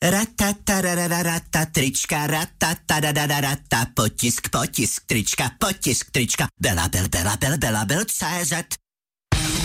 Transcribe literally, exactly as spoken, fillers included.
Ratatarararata, trička, ratatarararata, potisk, potisk, trička, potisk, trička, Belabel, Belabel, Belabel, C Z.